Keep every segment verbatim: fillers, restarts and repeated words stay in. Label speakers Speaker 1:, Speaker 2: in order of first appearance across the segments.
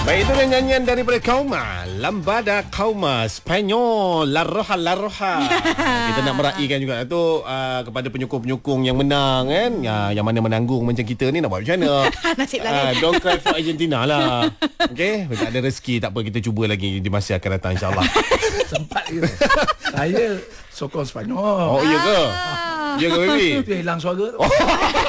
Speaker 1: Baik, itu adalah nyanyian daripada Kauma, Lambada Kauma, Spanyol, La Roja, La Roja. Kita nak meraihkan juga tu uh, kepada penyokong-penyokong yang menang kan. Ya, yang mana menanggung macam kita ni nak buat macam mana?
Speaker 2: Nasib lah
Speaker 1: uh, Don't cry for Argentina lah. Okey, tak ada rezeki, tak apa, kita cuba lagi di masa akan datang insya-Allah.
Speaker 3: Sempat gitu. Saya sokong Spanyol.
Speaker 1: Oh, iya ke? Ya ke, baby?
Speaker 3: Dia hilang suara.
Speaker 1: Oh.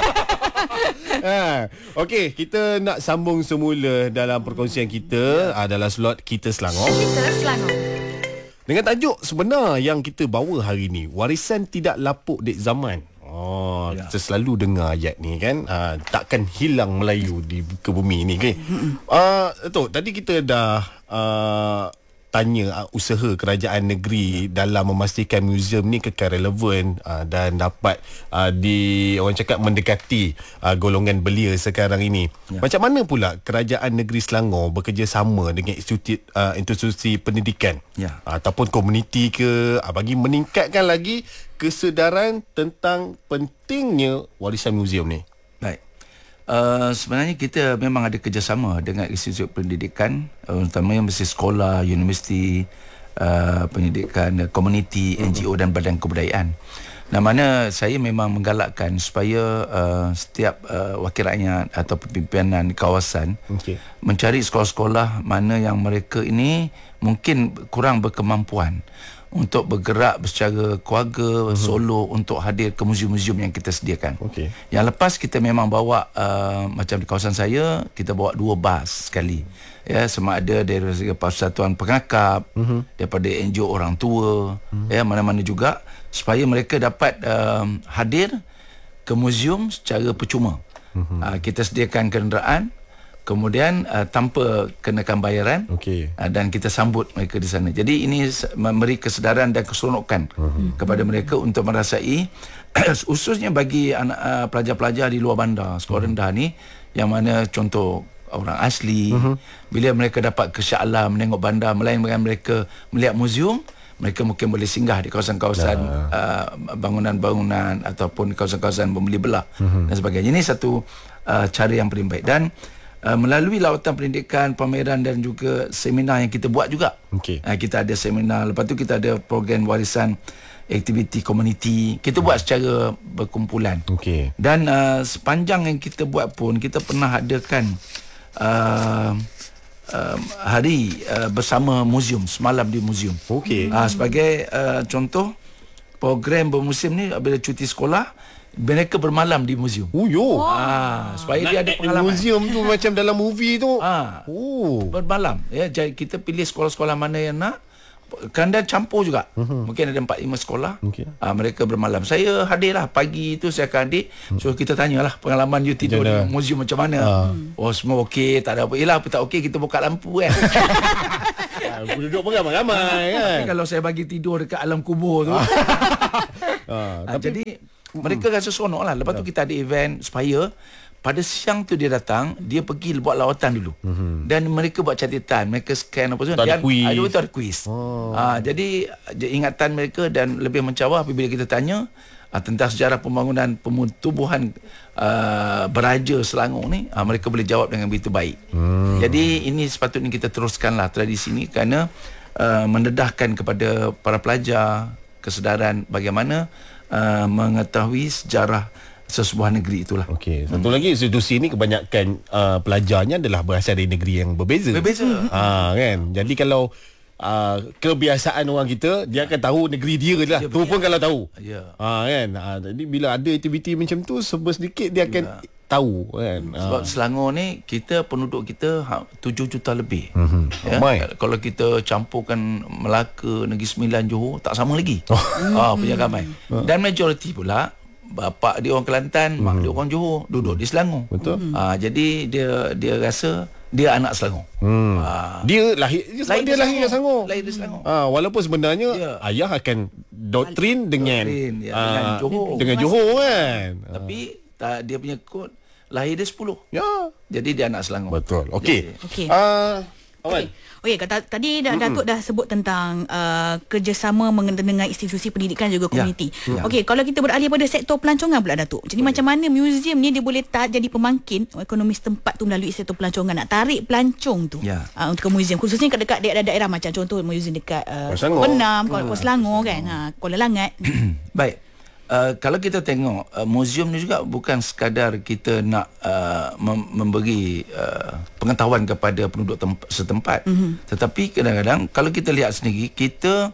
Speaker 1: Ha, okey, kita nak sambung semula dalam perkongsian kita yeah. adalah slot Kita Selangor.
Speaker 2: Kita Selangor.
Speaker 1: Dengan tajuk sebenar yang kita bawa hari ni, warisan tidak lapuk dek zaman. Oh, yeah. Kita selalu dengar ayat ni kan. Uh, takkan hilang Melayu di muka bumi ni kan. Uh, tu, tadi kita dah uh, tanya uh, usaha kerajaan negeri dalam memastikan muzium ni kekal relevan uh, dan dapat uh, di orang cakap mendekati uh, golongan belia sekarang ini. Ya. Macam mana pula kerajaan negeri Selangor bekerjasama dengan institusi uh, institusi pendidikan
Speaker 3: ya.
Speaker 1: uh, ataupun komuniti ke uh, bagi meningkatkan lagi kesedaran tentang pentingnya warisan muzium ni?
Speaker 3: Baik. Uh, sebenarnya kita memang ada kerjasama dengan institusi pendidikan, uh, utamanya mesti sekolah, universiti, uh, pendidikan, uh, komuniti, N G O dan badan kebudayaan. Nah, mana saya memang menggalakkan supaya uh, setiap uh, wakil rakyat atau pimpinan kawasan okay. mencari sekolah-sekolah mana yang mereka ini mungkin kurang berkemampuan untuk bergerak secara keluarga, uh-huh. solo untuk hadir ke muzium-muzium yang kita sediakan. Okay. Yang lepas kita memang bawa uh, macam di kawasan saya, kita bawa dua bas sekali. Ya, sama ada dari Persatuan Pengakap, uh-huh. daripada N G O orang tua, uh-huh. ya, mana-mana juga supaya mereka dapat uh, hadir ke muzium secara percuma. Uh-huh. Uh, kita sediakan kenderaan, kemudian uh, tanpa kenakan bayaran, okay. uh, dan kita sambut mereka di sana. Jadi ini memberi kesedaran dan keseronokan uh-huh. kepada mereka untuk merasai khususnya bagi anak uh, pelajar-pelajar di luar bandar sekolah uh-huh. rendah ni, yang mana contoh orang asli, uh-huh. bila mereka dapat kesya'alan menengok bandar, melainkan mereka melihat muzium, mereka mungkin boleh singgah di kawasan-kawasan nah. uh, bangunan-bangunan ataupun kawasan-kawasan membeli belah uh-huh. dan sebagainya. Ini satu uh, cara yang paling baik. Dan Uh, melalui lawatan pendidikan, pameran dan juga seminar yang kita buat juga. Okay. Uh, kita ada seminar, lepas tu kita ada program warisan, aktiviti komuniti. Kita buat secara berkumpulan. Okay. Dan uh, sepanjang yang kita buat pun, kita pernah adakan uh, uh, hari uh, bersama muzium, semalam di muzium. Okay. Uh, sebagai uh, contoh, program bermusim ni bila cuti sekolah, mereka bermalam di muzium.
Speaker 1: Oh yo.
Speaker 3: Ah, supaya dia ada pengalaman.
Speaker 1: Muzium tu macam dalam movie tu.
Speaker 3: Ah. Oh. Bermalam. Ya, jadi kita pilih sekolah-sekolah mana yang nak. Kadang campur juga. Uh-huh. Mungkin ada empat lima sekolah. Okay. Ah, mereka bermalam. Saya hadirlah pagi tu, saya akan hadir. So kita tanyalah pengalaman you tidur di muzium macam mana. Uh. Oh, semua okey, tak ada apa. Yalah, apa tak okey kita buka lampu kan.
Speaker 1: Duduk pun ramai-ramai kan.
Speaker 3: Tapi kalau saya bagi tidur dekat alam kubur tu. ah, ah, tapi, jadi mereka rasa seronok lah. Lepas tu kita ada event supaya pada siang tu dia datang, dia pergi buat lawatan dulu. Mm-hmm. Dan mereka buat catatan, mereka scan apa semua.
Speaker 1: Ada quiz.
Speaker 3: Ada betul ada quiz. Oh. Ha, jadi ingatan mereka dan lebih mencabar apabila kita tanya ha, tentang sejarah pembangunan pemutubuhan uh, Beraja Selangor ni, ha, mereka boleh jawab dengan begitu baik. Mm. Jadi ini sepatutnya kita teruskanlah tradisi ini kerana uh, mendedahkan kepada para pelajar kesedaran bagaimana Uh, mengetahui sejarah sesebuah negeri itulah.
Speaker 1: Okey. Satu hmm. lagi, institusi ini kebanyakan uh, pelajarnya adalah berasal dari negeri yang berbeza.
Speaker 3: Berbeza.
Speaker 1: Ha, kan. Jadi kalau uh, kebiasaan orang kita, dia akan tahu negeri dia je lah. Tu pun kalau tahu. Ya. Ha, kan. Ha, jadi bila ada aktiviti macam tu, serba sedikit dia akan ya. tahu kan.
Speaker 3: Sebab ha. Selangor ni kita penduduk kita tujuh juta lebih.
Speaker 1: Mm-hmm.
Speaker 3: Ya? Oh kalau kita campurkan Melaka, Negeri Sembilan, Johor, tak sama lagi. Oh. Ha, punya ramai. Dan majoriti pula bapa dia orang Kelantan, mm-hmm. mak dia orang Johor, duduk di Selangor. Betul. Ha, jadi dia dia rasa dia anak Selangor. Hmm.
Speaker 1: Ha. Dia lahir lahir dia lahir di Selangor.
Speaker 3: Lahir di Selangor.
Speaker 1: Ha, walaupun sebenarnya ya. ayah akan doktrin dengan doktrin, ya, dengan uh, Johor. Dengan Johor kan.
Speaker 3: Tapi tak, dia punya kod lahir dia sepuluh.
Speaker 1: Ya.
Speaker 3: Jadi dia anak Selangor.
Speaker 1: Betul. Okey.
Speaker 2: Okey.
Speaker 1: Uh, Awan.
Speaker 2: Okey, kata tadi dah Datuk dah sebut tentang uh, kerjasama mengenai dengan institusi pendidikan juga komuniti.
Speaker 3: Ya.
Speaker 2: Okey, kalau kita beralih pada sektor pelancongan pula Datuk. Jadi okay. macam mana muzium ni dia boleh tak jadi pemangkin ekonomi setempat tu melalui sektor pelancongan, nak tarik pelancong tu
Speaker 3: Ya.
Speaker 2: uh, untuk ke muzium, khususnya dekat daerah-daerah macam contoh muzium dekat uh,
Speaker 1: Kuala Selangor.
Speaker 2: Penam, Kuala hmm. Selangor kan, ha, Kuala Langat.
Speaker 3: Baik. Uh, kalau kita tengok uh, muzium ni juga bukan sekadar kita nak uh, mem- memberi uh, pengetahuan kepada penduduk temp- setempat, mm-hmm. tetapi kadang-kadang kalau kita lihat sendiri, kita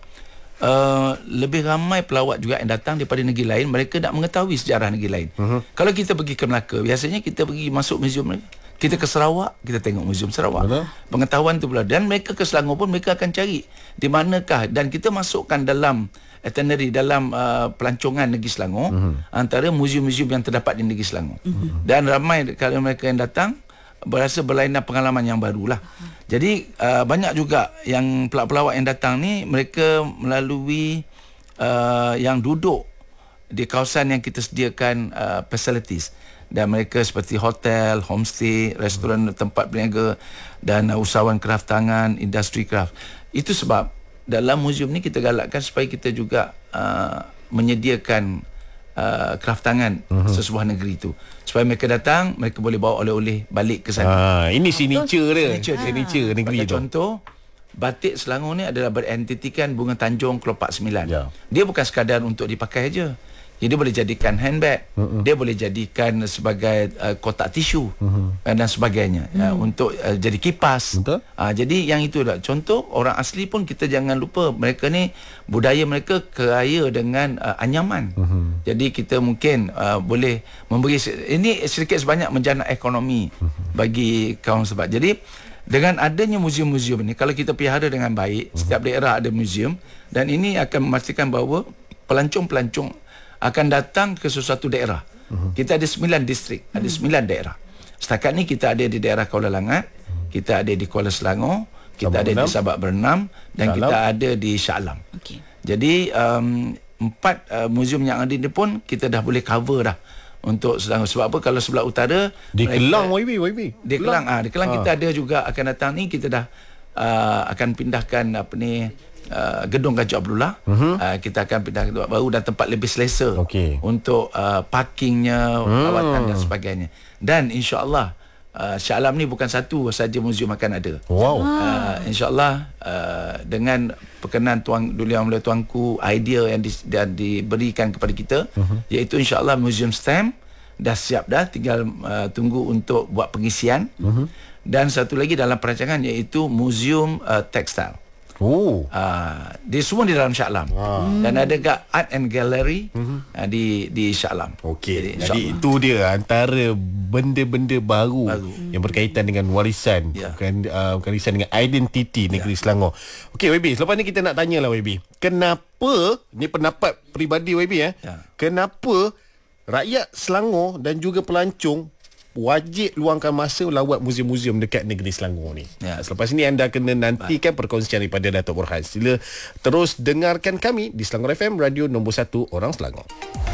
Speaker 3: uh, lebih ramai pelawat juga yang datang daripada negeri lain, mereka nak mengetahui sejarah negeri lain. Mm-hmm. Kalau kita pergi ke Melaka, biasanya kita pergi masuk muzium, kita ke Sarawak, kita tengok muzium Sarawak. Betul. Pengetahuan tu pula, dan mereka ke Selangor pun mereka akan cari di manakah, dan kita masukkan dalam itinerary dalam uh, pelancongan negeri Selangor, uh-huh. antara muzium-muzium yang terdapat di negeri Selangor. Uh-huh. Dan ramai kalau mereka yang datang berasa berlainan pengalaman yang barulah. Uh-huh. Jadi uh, banyak juga yang pelawat-pelawat yang datang ni, mereka melalui uh, yang duduk di kawasan yang kita sediakan uh, facilities, dan mereka seperti hotel, homestay, restoran, tempat berniaga, dan uh, usahawan kraft tangan, industri kraft. Itu sebab dalam muzium ni kita galakkan supaya kita juga uh, menyediakan uh, kraft tangan uh-huh. sesebuah negeri tu, supaya mereka datang, mereka boleh bawa oleh-oleh balik ke sana.
Speaker 1: Ah, ini signature dia.
Speaker 3: Signature,
Speaker 1: ah. signature negeri tu.
Speaker 3: Contoh, batik Selangor ni adalah berentitikan bunga Tanjung Kelopak Sembilan.
Speaker 1: Ya.
Speaker 3: Dia bukan sekadar untuk dipakai aja. Jadi dia boleh jadikan handbag, uh-uh. dia boleh jadikan sebagai uh, kotak tisu uh-huh. dan sebagainya, uh-huh. uh, untuk uh, jadi kipas.
Speaker 1: Betul.
Speaker 3: Uh, jadi yang itu dah contoh, orang asli pun kita jangan lupa, mereka ni budaya mereka kaya dengan uh, anyaman. Uh-huh. Jadi kita mungkin uh, boleh memberi ini sedikit sebanyak menjana ekonomi uh-huh. bagi kaum sebat. Jadi dengan adanya muzium-muzium ini, kalau kita pelihara dengan baik, uh-huh. setiap daerah ada muzium, dan ini akan memastikan bahawa pelancong-pelancong akan datang ke sesuatu daerah. Uh-huh. Kita ada sembilan distrik, ada sembilan daerah. Setakat ni kita ada di daerah Kuala Langat, kita ada di Kuala Selangor, kita Sabak ada Bernam. di Sabak Bernam, dan Shah kita ada di Shah Alam. Okay. Jadi um, empat uh, muzium yang ada ni pun kita dah boleh cover dah untuk Selangor. Sebab apa? Kalau sebelah utara
Speaker 1: di Kelang, Y B, Y B.
Speaker 3: Di Kelang, ah, di Kelang ha. kita ada juga akan datang ni, kita dah uh, akan pindahkan apa ni, Uh, gedung Gajah Abdullah. uh-huh. uh, kita akan pindah ke tempat baru dan tempat lebih selesa okay. untuk uh, parkingnya, perawatan hmm. dan sebagainya. Dan insya-Allah uh, Shah Alam ni bukan satu saja muzium akan ada. Wow. Uh, insya-Allah uh, dengan perkenan tuan Duli Yang Mulia Tuanku, idea yang di, dan diberikan kepada kita, uh-huh. iaitu insya-Allah muzium stamp dah siap dah, tinggal uh, tunggu untuk buat pengisian. uh-huh. Dan satu lagi dalam perancangan iaitu muzium uh, tekstil. Oh. Uh, dia semua di dalam Shah Alam. Wow. Dan ada juga art and gallery uh-huh. uh, di di Shah Alam.
Speaker 1: Okey. Jadi, Jadi itu dia antara benda-benda baru, baru. yang berkaitan dengan warisan, yeah. bukan uh, warisan dengan identiti negeri yeah. Selangor. Okey Y B, selepas ni kita nak tanyalah Y B. Kenapa, ni pendapat peribadi Y B eh. Yeah. Kenapa rakyat Selangor dan juga pelancong wajib luangkan masa lawat muzium-muzium dekat negeri Selangor ni. Ya. Selepas ini anda kena nantikan perkongsian daripada Datuk Borhan. Sila terus dengarkan kami di Selangor F M, radio nombor satu orang Selangor.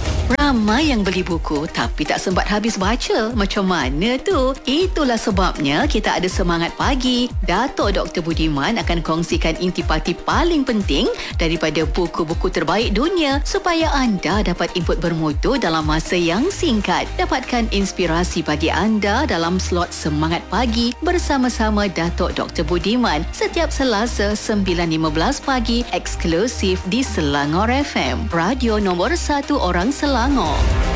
Speaker 4: Ramai yang beli buku tapi tak sempat habis baca. Macam mana tu? Itulah sebabnya kita ada Semangat Pagi. Datuk Doktor Budiman akan kongsikan intipati paling penting daripada buku-buku terbaik dunia supaya anda dapat input bermutu dalam masa yang singkat. Dapatkan inspirasi bagi anda dalam slot Semangat Pagi bersama-sama Datuk Doktor Budiman setiap Selasa sembilan lima belas pagi eksklusif di Selangor F M, radio nombor satu orang Selangor.